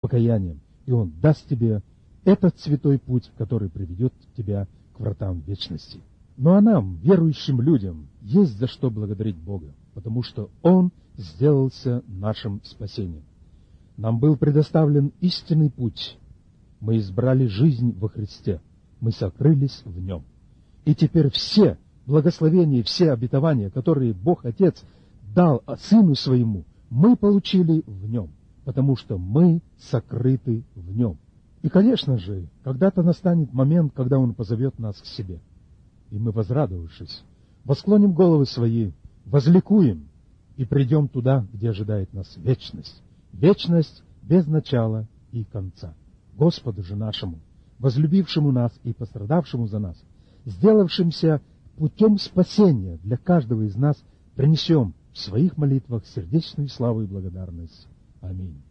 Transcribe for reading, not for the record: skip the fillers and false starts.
покаянием, и Он даст тебе этот святой путь, который приведет тебя к вратам вечности. Ну а нам, верующим людям, есть за что благодарить Бога, потому что Он сделался нашим спасением. Нам был предоставлен истинный путь. Мы избрали жизнь во Христе. Мы сокрылись в Нем. И теперь все благословения, все обетования, которые Бог Отец дал Сыну Своему, мы получили в Нем, потому что мы сокрыты в Нем. И, конечно же, когда-то настанет момент, когда Он позовет нас к себе. И мы, возрадовавшись, восклоним головы свои, возликуем и придем туда, где ожидает нас вечность. Вечность без начала и конца. Господу же нашему, возлюбившему нас и пострадавшему за нас, сделавшимся путем спасения для каждого из нас, принесем в своих молитвах сердечную славу и благодарность. Аминь.